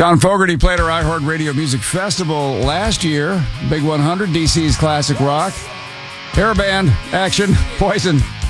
John Fogerty played our iHeart Radio Music Festival last year. Big 100, DC's classic rock. Hair band, action, Poison.